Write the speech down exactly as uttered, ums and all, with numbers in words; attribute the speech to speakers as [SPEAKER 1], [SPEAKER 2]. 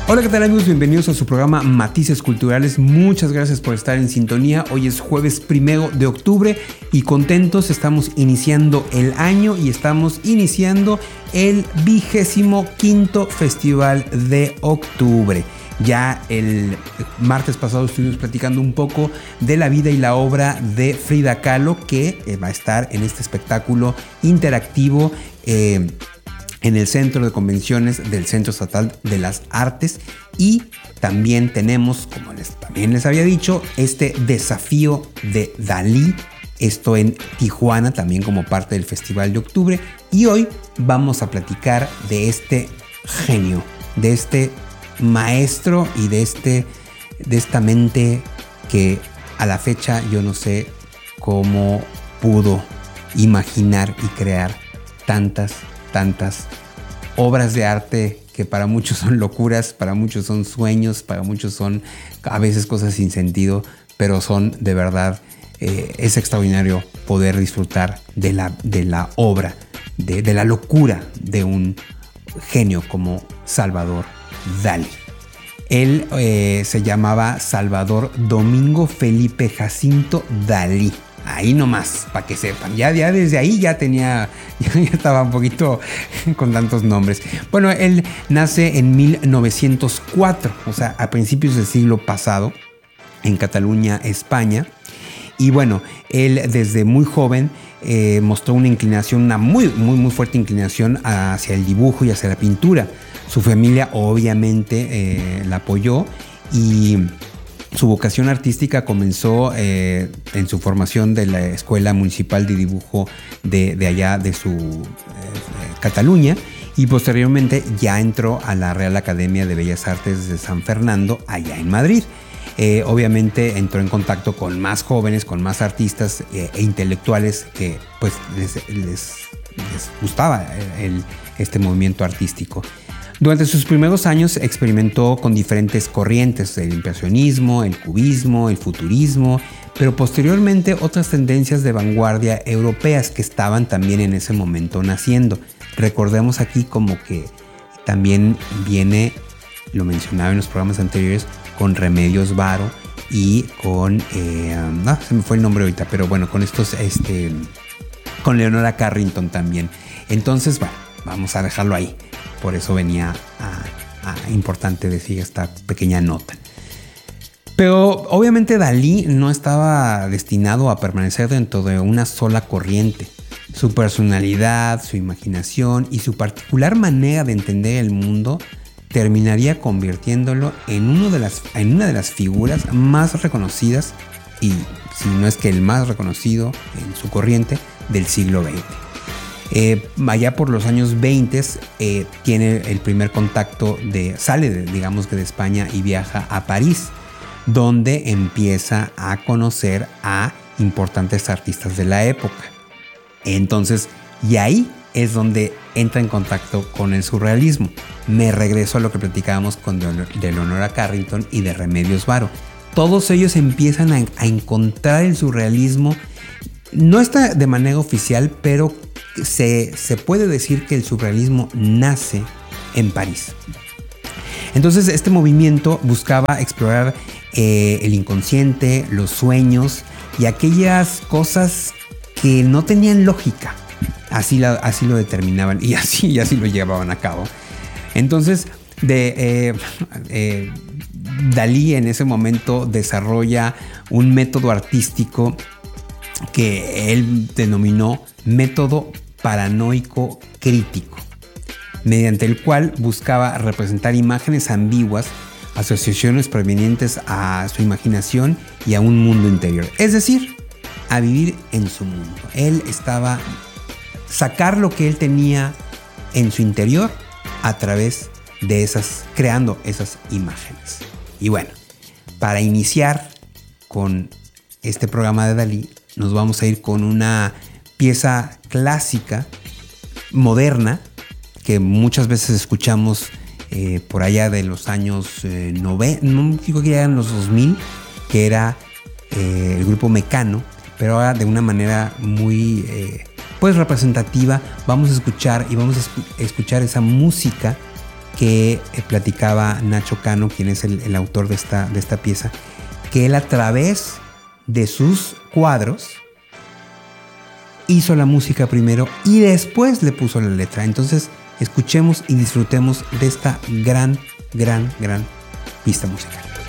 [SPEAKER 1] Hola, ¿qué tal amigos? Bienvenidos a su programa Matices Culturales. Muchas gracias por estar en sintonía. Hoy es jueves primero de octubre y contentos. Estamos iniciando el año y estamos iniciando el vigésimo quinto Festival de Octubre. Ya el martes pasado estuvimos platicando un poco de la vida y la obra de Frida Kahlo, que va a estar en este espectáculo interactivo eh, en el Centro de Convenciones del Centro Estatal de las Artes. Y también tenemos, como les, también les había dicho, este desafío de Dalí, esto en Tijuana, también como parte del Festival de Octubre. Y hoy vamos a platicar de este genio, de este maestro y de, este, de esta mente que a la fecha yo no sé cómo pudo imaginar y crear tantas tantas obras de arte que para muchos son locuras, para muchos son sueños, para muchos son a veces cosas sin sentido, pero son de verdad, eh, es extraordinario poder disfrutar de la, de la obra, de, de la locura de un genio como Salvador Dalí. Él eh, se llamaba Salvador Domingo Felipe Jacinto Dalí. Ahí nomás, para que sepan. Ya, ya desde ahí ya tenía, ya, ya estaba un poquito con tantos nombres. Bueno, él nace en mil novecientos cuatro, o sea, a principios del siglo pasado, en Cataluña, España. Y bueno, él desde muy joven eh, mostró una inclinación, una muy, muy, muy fuerte inclinación hacia el dibujo y hacia la pintura. Su familia obviamente eh, la apoyó y su vocación artística comenzó eh, en su formación de la Escuela Municipal de Dibujo de, de allá de su eh, Cataluña, y posteriormente ya entró a la Real Academia de Bellas Artes de San Fernando allá en Madrid. Eh, obviamente entró en contacto con más jóvenes, con más artistas eh, e intelectuales que pues les, les, les gustaba el, este movimiento artístico. Durante sus primeros años experimentó con diferentes corrientes, el impresionismo, el cubismo, el futurismo, pero posteriormente otras tendencias de vanguardia europeas que estaban también en ese momento naciendo. Recordemos aquí como que también viene, lo mencionaba en los programas anteriores, con Remedios Varo y con, eh, ah, se me fue el nombre ahorita, pero bueno, con estos, este, con Leonora Carrington también. Entonces, bueno, vamos a dejarlo ahí. Por eso venía a, a importante decir esta pequeña nota. Pero obviamente Dalí no estaba destinado a permanecer dentro de una sola corriente. Su personalidad, su imaginación y su particular manera de entender el mundo terminaría convirtiéndolo en, uno de las, en una de las figuras más reconocidas, y si no es que el más reconocido en su corriente, del siglo veinte. Eh, allá por los años veinte eh, tiene el primer contacto, de, sale de, digamos que de España y viaja a París, donde empieza a conocer a importantes artistas de la época. Entonces, y ahí es donde entra en contacto con el surrealismo. Me regreso a lo que platicábamos con de Leonora Carrington y de Remedios Varo. Todos ellos empiezan a, a encontrar el surrealismo. No está de manera oficial, pero se, se puede decir que el surrealismo nace en París. Entonces este movimiento buscaba explorar eh, el inconsciente, los sueños y aquellas cosas que no tenían lógica. Así, la, así lo determinaban y así, y así lo llevaban a cabo. Entonces de, eh, eh, Dalí en ese momento desarrolla un método artístico que él denominó método paranoico crítico, mediante el cual buscaba representar imágenes ambiguas, asociaciones provenientes a su imaginación y a un mundo interior, es decir, a vivir en su mundo. Él estaba sacar lo que él tenía en su interior a través de esas, creando esas imágenes. Y bueno, para iniciar con este programa de Dalí, nos vamos a ir con una pieza clásica, moderna, que muchas veces escuchamos eh, por allá de los años eh, noventa, no digo que eran los dos mil, que era eh, el grupo Mecano, pero ahora de una manera muy eh, pues representativa. Vamos a escuchar y vamos a escuchar esa música que eh, platicaba Nacho Cano, quien es el, el autor de esta, de esta pieza, que él a través de sus cuadros hizo la música primero y después le puso la letra. Entonces escuchemos y disfrutemos de esta gran, gran, gran pista musical.